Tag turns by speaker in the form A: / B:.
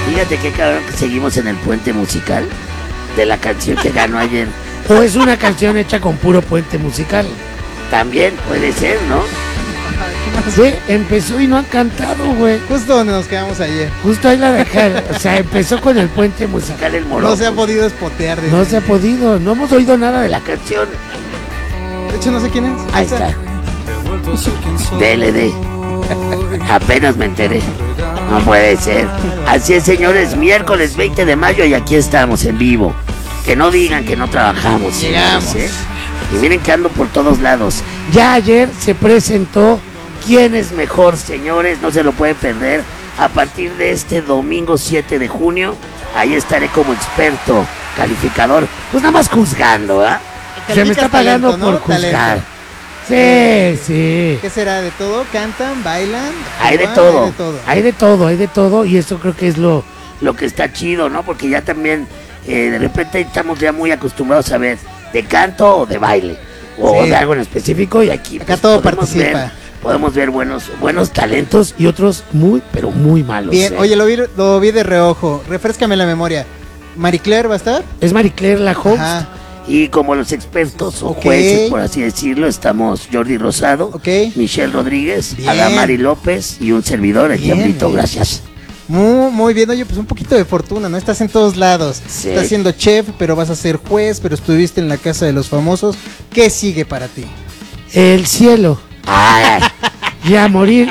A: Fíjate qué cabrón que seguimos en el puente musical de la canción que ganó ayer.
B: O es una canción hecha con puro puente musical.
A: También puede ser, ¿no?
B: Sí, empezó y no han cantado, güey.
C: Justo donde nos quedamos ayer.
B: Justo ahí la dejaron. O sea, empezó con el puente musical
A: El morón.
C: No se ha podido espotear.
B: No se ha podido, no hemos oído nada de la
A: canción.
C: De hecho, no sé quién es.
A: Ahí está. DLD. Apenas me enteré. No puede ser. Así es, señores, miércoles 20 de mayo y aquí estamos en vivo. Que no digan que no trabajamos.
C: Llegamos.
A: Señores, Y miren que ando por todos lados.
B: Ya ayer se presentó
A: ¿Quién es mejor, señores? No se lo pueden perder. A partir de este domingo 7 de junio, ahí estaré como experto calificador. Pues nada más juzgando, ¿ah?
B: Se me está pagando
C: talento, ¿no?
B: por juzgar.
C: Talento.
B: Sí, sí.
C: ¿Qué será? ¿De todo? ¿Cantan? ¿Bailan?
A: Hay de
C: Ah,
A: todo.
C: Hay de todo.
B: Hay de todo, hay de todo. Y eso creo que es lo
A: que está chido, ¿no? Porque ya también de repente estamos ya muy acostumbrados a ver de canto o de baile o
C: Sí.
A: de algo en específico y aquí
C: Acá todo
A: podemos
C: participa.
A: podemos ver buenos talentos.
B: y otros muy, pero muy malos.
C: Bien, oye, lo vi de reojo. Refréscame la memoria. ¿Marie Claire va a estar?
B: Es Marie Claire la host.
C: Ajá.
A: Y como los expertos o
C: Ok.
A: jueces, por así decirlo, estamos Jordi Rosado,
C: Ok.
A: Michelle Rodríguez,
C: Bien.
A: Adamari López y un servidor, el
C: Bien,
A: Diablito,
C: bien.
A: gracias.
C: Muy bien, oye, pues un poquito de fortuna, ¿no? Estás en todos lados.
A: Sí.
C: Estás siendo chef, pero vas a ser juez, pero estuviste en la casa de los famosos. ¿Qué sigue para ti?
B: El cielo.
A: Ay,
B: Y a morir